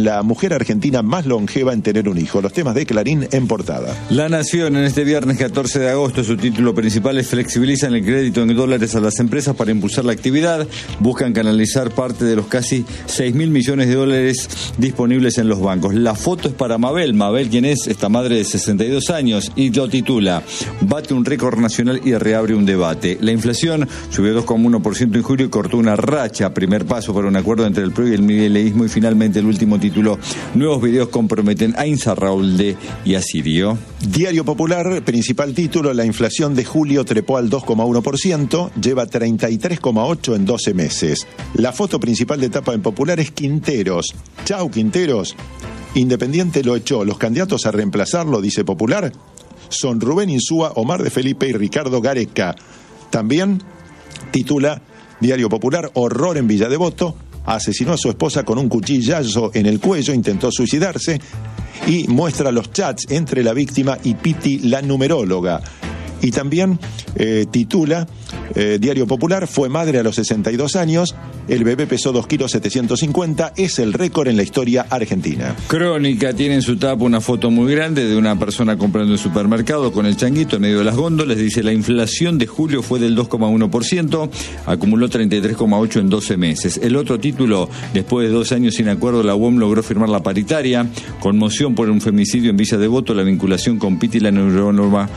la mujer argentina más longeva en tener un hijo. Los temas de Clarín en portada. La Nación, en este viernes 14 de agosto, su título principal es: flexibilizan el crédito en dólares a las empresas para impulsar la actividad. Buscan canalizar parte de los casi 6.000 millones de dólares disponibles en los bancos. La foto es para Mabel. Mabel, quien es esta madre de 62 años, y lo titula: bate un récord nacional y reabre un debate. La inflación subió 2,1% en julio y cortó una racha. Primer paso para un acuerdo entre el PRO y el mileísmo. Y finalmente el último título: nuevos videos comprometen a Insaurralde y a Sirio. Diario Popular, principal título: la inflación de julio trepó al 2,1%, lleva 33,8 en 12 meses. La foto principal de tapa en Popular es Quinteros. Chau, Quinteros. Independiente lo echó. Los candidatos a reemplazarlo, dice Popular, son Rubén Insúa, Omar de Felipe y Ricardo Gareca. También titula Diario Popular: horror en Villa Devoto. Asesinó a su esposa con un cuchillazo en el cuello, intentó suicidarse, y muestra los chats entre la víctima y Piti, la numeróloga. Y también titula Diario Popular: fue madre a los 62 años, el bebé pesó 2,750 kilos, es el récord en la historia argentina. Crónica tiene en su tapa una foto muy grande de una persona comprando en supermercado con el changuito en medio de las góndolas. Dice: la inflación de julio fue del 2,1%, acumuló 33,8 en 12 meses. El otro título: después de 2 años sin acuerdo, la UOM logró firmar la paritaria. Conmoción por un femicidio en Villa Devoto, la vinculación con Piti, la numeróloga.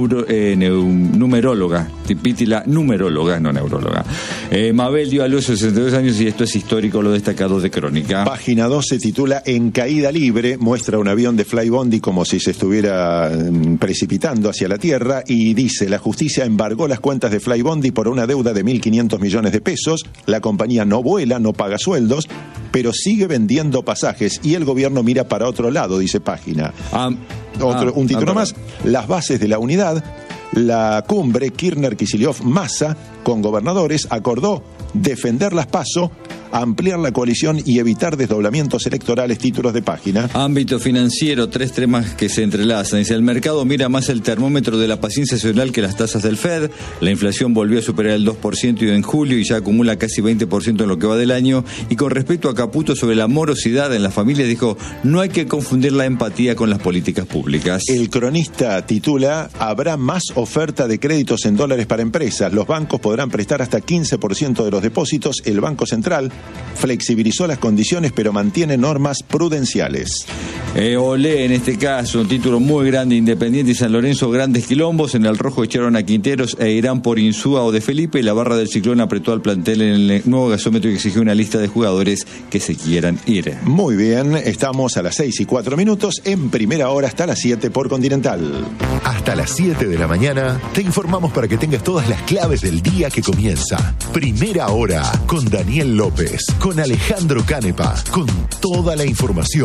Piti, la numeróloga, no neuróloga. Mabel dio a luz a 62 años y esto es histórico, lo destacado de Crónica. Página 12 titula En caída libre, muestra un avión de Flybondi como si se estuviera precipitando hacia la tierra y dice: la justicia embargó las cuentas de Flybondi por una deuda de 1.500 millones de pesos, la compañía no vuela, no paga sueldos, pero sigue vendiendo pasajes y el gobierno mira para otro lado, dice Página. Un título más: las bases de la unidad. La cumbre Kirchner-Kicillof-Massa con gobernadores acordó defender las PASO, ampliar la coalición y evitar desdoblamientos electorales. Títulos de Página. Ámbito financiero, 3 temas que se entrelazan. Dice: el mercado mira más el termómetro de la paciencia nacional que las tasas del Fed. La inflación volvió a superar el 2% en julio y ya acumula casi 20% en lo que va del año. Y con respecto a Caputo sobre la morosidad en las familias, dijo: no hay que confundir la empatía con las políticas públicas. El Cronista titula: habrá más oferta de créditos en dólares para empresas. Los bancos podrán prestar hasta 15% de los depósitos. El Banco Central flexibilizó las condiciones pero mantiene normas prudenciales. Olé, en este caso, un título muy grande: Independiente y San Lorenzo, grandes quilombos. En el rojo echaron a Quinteros e irán por Insúa o de Felipe. La barra del Ciclón apretó al plantel en el nuevo gasómetro y exigió una lista de jugadores que se quieran ir. Muy bien, estamos a las 6:04 en Primera Hora hasta las 7 por Continental. Hasta las 7 de la mañana te informamos para que tengas todas las claves del día que comienza. Primera Hora con Daniel López, con Alejandro Canepa, con toda la información.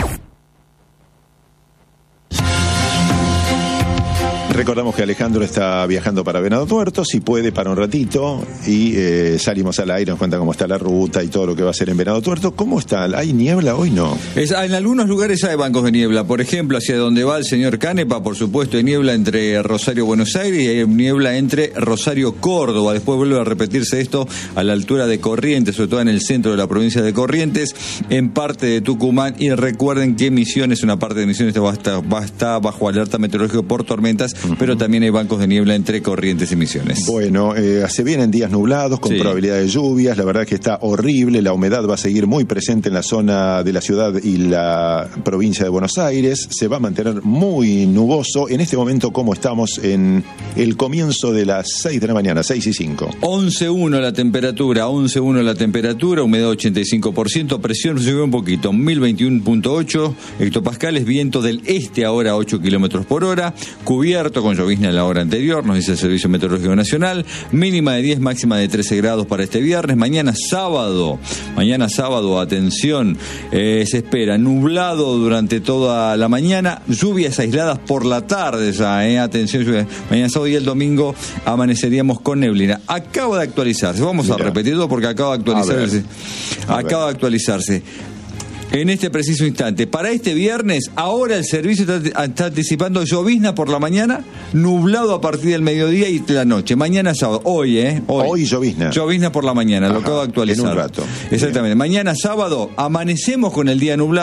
Recordamos que Alejandro está viajando para Venado Tuerto, si puede para un ratito, y salimos al aire, nos cuenta cómo está la ruta y todo lo que va a hacer en Venado Tuerto. ¿Cómo está? ¿Hay niebla hoy? No. En algunos lugares hay bancos de niebla. Por ejemplo, hacia donde va el señor Canepa, por supuesto, hay niebla entre Rosario, Buenos Aires, y hay niebla entre Rosario, Córdoba. Después vuelve a repetirse esto a la altura de Corrientes, sobre todo en el centro de la provincia de Corrientes, en parte de Tucumán. Y recuerden que Misiones, una parte de Misiones va a estar bajo alerta meteorológica por tormentas, pero también hay bancos de niebla entre Corrientes y Misiones. Bueno, se vienen días nublados con probabilidad de lluvias. La verdad que está horrible. La humedad va a seguir muy presente en la zona de la ciudad y la provincia de Buenos Aires. Se va a mantener muy nuboso. En este momento, como estamos en el comienzo de las 6 de la mañana, 6:05. 11,1 la temperatura, 11,1 la temperatura, humedad 85%, presión subió un poquito, 1021.8 hectopascales, viento del este ahora a 8 kilómetros por hora, cubierto con llovizna en la hora anterior, nos dice el Servicio Meteorológico Nacional, mínima de 10, máxima de 13 grados para este viernes. Mañana sábado, atención, se espera nublado durante toda la mañana, lluvias aisladas por la tarde ya, atención, lluvias. Mañana sábado y el domingo amaneceríamos con neblina. Acaba de actualizarse, vamos a repetir todo porque acaba de actualizarse. En este preciso instante, para este viernes, ahora el servicio está anticipando llovizna por la mañana, nublado a partir del mediodía y de la noche. Mañana sábado, hoy llovizna. Llovizna por la mañana, lo acabo de actualizar. En un rato. Exactamente. Bien. Mañana sábado, amanecemos con el día nublado.